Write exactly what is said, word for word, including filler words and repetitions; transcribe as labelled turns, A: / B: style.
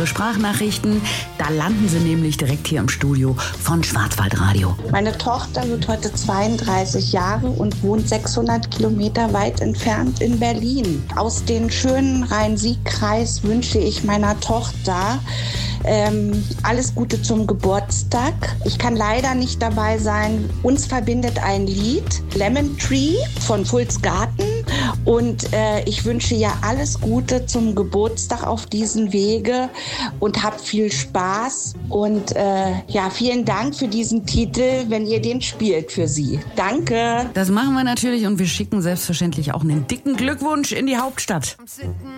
A: Ihre Sprachnachrichten. Da landen sie nämlich direkt hier im Studio von Schwarzwaldradio.
B: Meine Tochter wird heute zweiunddreißig Jahre und wohnt sechshundert Kilometer weit entfernt in Berlin. Aus dem schönen Rhein-Sieg-Kreis wünsche ich meiner Tochter ähm, alles Gute zum Geburtstag. Ich kann leider nicht dabei sein. Uns verbindet ein Lied, Lemon Tree von Fulls Garten. Und äh, ich wünsche ihr alles Gute zum Geburtstag auf diesen Wege und habt viel Spaß. Und äh, ja, vielen Dank für diesen Titel, wenn ihr den spielt für sie. Danke.
A: Das machen wir natürlich und wir schicken selbstverständlich auch einen dicken Glückwunsch in die Hauptstadt.